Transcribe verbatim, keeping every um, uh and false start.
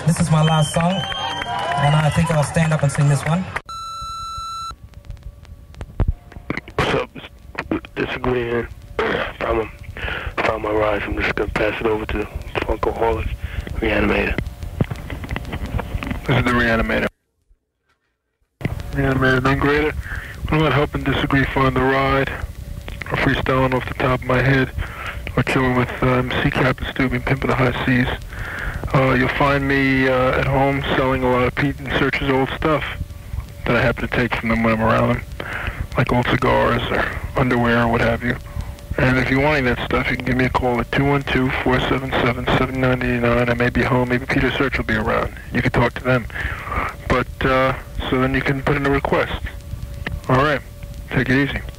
This is my last song, and I think I'll stand up and sing this one. What's up? Disagreeing. Found my, found my rise. I'm just gonna pass it over to Funkoholic Reanimator. This is the Reanimator. Reanimator, then greater. I'm not helping Disagree find the ride, or freestyling off the top of my head, or chilling with um, Sea Captain Stu and Pimp of the High Seas. Uh, you'll find me uh, at home selling a lot of Pete and Search's old stuff that I happen to take from them when I'm around them, like old cigars or underwear or what have you. And if you're wanting that stuff, you can give me a call at two one two, four seven seven, seven nine eight nine. I may be home, maybe Peter Search will be around. You can talk to them. But, uh, so then you can put in a request. All right, take it easy.